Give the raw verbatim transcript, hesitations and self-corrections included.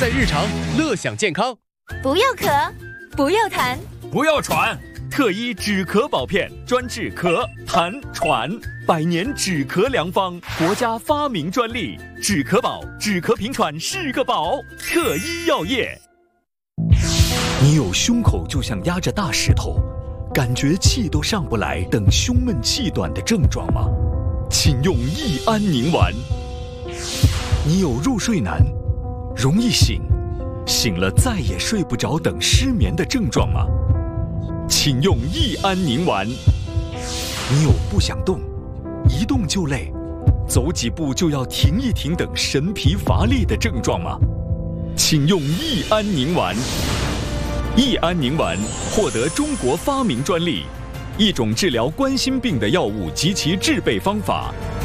在日常，乐享健康。 不要咳，不要痰， 不要喘。特医止咳宝片，专治咳、痰、喘，百年止咳良方，国家发明专利。止咳宝，止咳平喘是个宝。特医药业。 你有胸口就像压着大石头，感觉气都上不来等胸闷气短的症状吗？请用益安宁丸。你有入睡难、容易醒、醒了再也睡不着等失眠的症状吗？请用益安宁丸。你有不想动、一动就累、走几步就要停一停等神疲乏力的症状吗？请用益安宁丸。益安宁丸获得中国发明专利，一种治疗冠心病的药物及其制备方法，